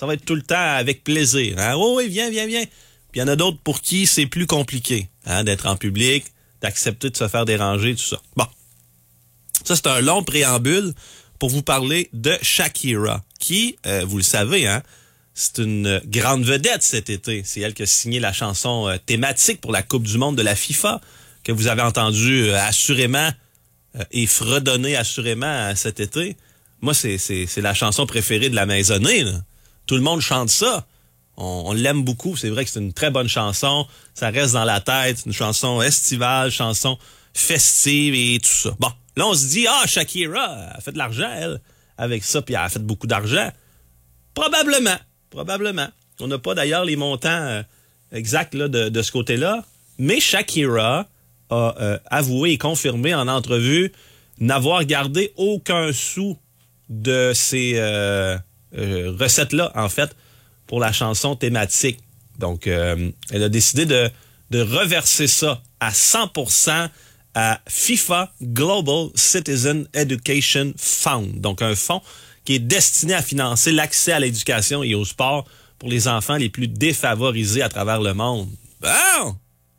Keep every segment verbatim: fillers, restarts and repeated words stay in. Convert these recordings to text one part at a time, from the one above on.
ça va être tout le temps avec plaisir. Hein? Oh, oui, viens, viens, viens. Puis il y en a d'autres pour qui c'est plus compliqué hein, d'être en public, d'accepter de se faire déranger, tout ça. Bon. Ça, c'est un long préambule pour vous parler de Shakira, qui, euh, vous le savez, hein, c'est une grande vedette cet été. C'est elle qui a signé la chanson euh, thématique pour la Coupe du monde de la FIFA, que vous avez entendu euh, assurément euh, et fredonner assurément euh, cet été. Moi, c'est, c'est, c'est la chanson préférée de la maisonnée. Là. Tout le monde chante ça. On, on l'aime beaucoup. C'est vrai que c'est une très bonne chanson. Ça reste dans la tête. Une chanson estivale, chanson festive et tout ça. Bon, là, on se dit, ah, Shakira, elle a fait de l'argent, elle, avec ça, puis elle a fait beaucoup d'argent. Probablement. Probablement. On n'a pas d'ailleurs les montants euh, exacts là, de, de ce côté-là. Mais Shakira a euh, avoué et confirmé en entrevue n'avoir gardé aucun sou de ces euh, euh, recettes-là, en fait, pour la chanson thématique. Donc, euh, elle a décidé de, de reverser ça à cent pour cent à FIFA Global Citizen Education Fund. Donc, un fonds qui est destiné à financer l'accès à l'éducation et au sport pour les enfants les plus défavorisés à travers le monde. Bon!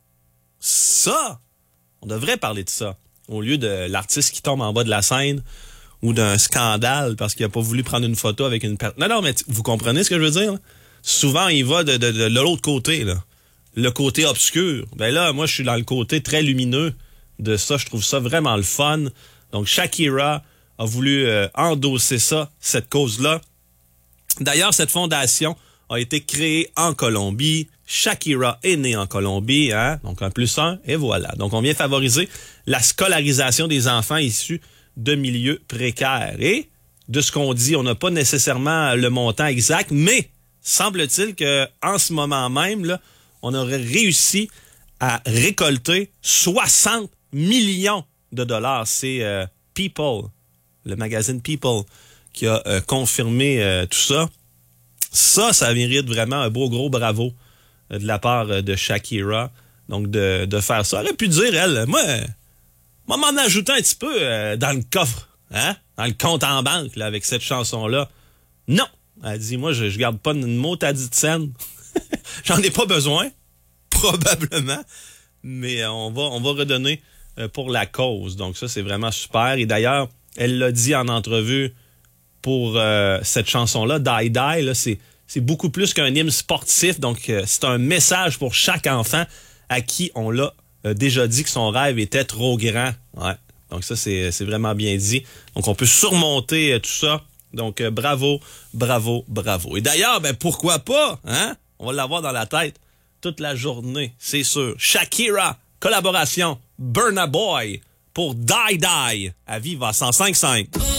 Ça! On devrait parler de ça, au lieu de l'artiste qui tombe en bas de la scène ou d'un scandale parce qu'il a pas voulu prendre une photo avec une personne. Non, non, mais t- vous comprenez ce que je veux dire? Là? Souvent, il va de, de, de, de l'autre côté, là. Le côté obscur. Ben là, moi, je suis dans le côté très lumineux de ça. Je trouve ça vraiment le fun. Donc, Shakira a voulu euh, endosser ça, cette cause-là. D'ailleurs, cette fondation a été créée en Colombie. Shakira est née en Colombie, hein? Donc un plus un, et voilà. Donc on vient favoriser la scolarisation des enfants issus de milieux précaires. Et de ce qu'on dit, on n'a pas nécessairement le montant exact, mais semble-t-il que en ce moment même, là, on aurait réussi à récolter soixante millions de dollars. C'est euh, People, le magazine People, qui a euh, confirmé euh, tout ça. Ça, ça mérite vraiment un beau gros bravo euh, de la part euh, de Shakira. Donc, de, de faire ça. Elle aurait pu dire, elle, moi, moi m'en ajouter un petit peu euh, dans le coffre, hein, dans le compte en banque, là, avec cette chanson-là. Non! Elle dit, moi, je, je garde pas une mot à dit de scène. J'en ai pas besoin, probablement, mais on va, on va redonner euh, pour la cause. Donc, ça, c'est vraiment super. Et d'ailleurs, elle l'a dit en entrevue pour euh, cette chanson-là, Die Die, là, c'est, c'est beaucoup plus qu'un hymne sportif. Donc, euh, c'est un message pour chaque enfant à qui on l'a euh, déjà dit que son rêve était trop grand. Ouais. Donc, ça, c'est, c'est vraiment bien dit. Donc, on peut surmonter euh, tout ça. Donc, euh, bravo, bravo, bravo. Et d'ailleurs, ben pourquoi pas, hein? On va l'avoir dans la tête toute la journée, c'est sûr. Shakira, collaboration, Burna Boy, pour Die Die, à Viva cent cinq virgule cinq.